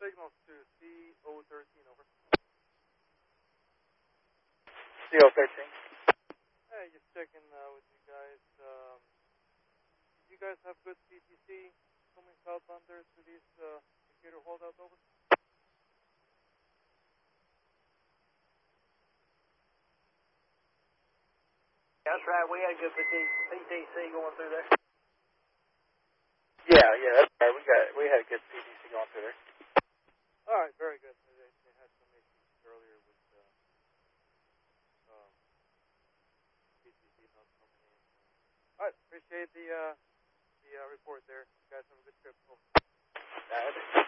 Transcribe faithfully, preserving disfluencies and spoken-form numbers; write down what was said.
signals to C O thirteen, over. C O thirteen. Hey, just checking uh, with you guys. Um, do you guys have good C T C coming southbound there to these uh, Decatur holdouts, over? That's right, we had good P T C going through there. Yeah, yeah, that's right. We got we had a good P T C going through there. All right, very good. They, they had some issues earlier with uh, um, P T C not coming in. All right, appreciate the uh, the uh, report there. You guys have a good trip. Over. Uh,